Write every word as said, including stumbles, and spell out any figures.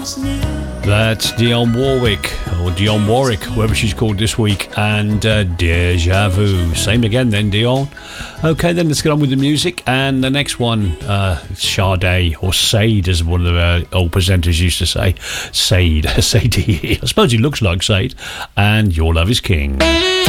That's Dionne Warwick, or Dionne Warwick, whoever she's called this week, and uh, Deja Vu. Same again then, Dionne. Okay, then let's get on with the music. And the next one, uh, Sade, or Sade, as one of the uh, old presenters used to say. Sade, S A D E. I suppose he looks like Sade. And Your Love Is King.